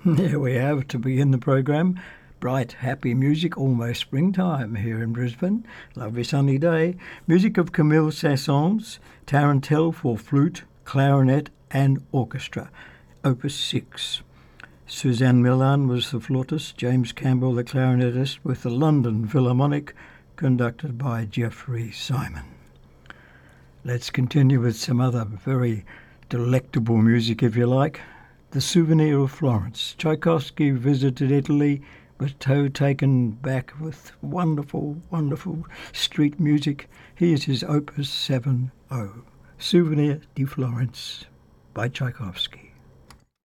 There we have to begin the programme. Bright, happy music, almost springtime here in Brisbane. Lovely sunny day. Music of Camille Saint-Saëns, Tarantelle for flute, clarinet and orchestra. Opus 6. Suzanne Milan was the flautist, James Campbell the clarinetist, with the London Philharmonic, conducted by Geoffrey Simon. Let's continue with some other very delectable music, if you like. The Souvenir of Florence. Tchaikovsky visited Italy, was taken back with wonderful, wonderful street music. Here's his Opus 7-0, Souvenir di Florence by Tchaikovsky.